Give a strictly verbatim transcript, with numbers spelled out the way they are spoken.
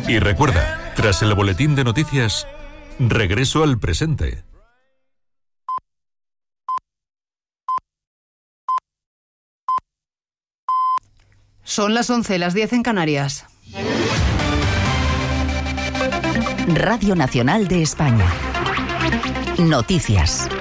Y recuerda, tras el boletín de noticias, regreso al presente. Son las once, las diez en Canarias. Radio Nacional de España. Noticias.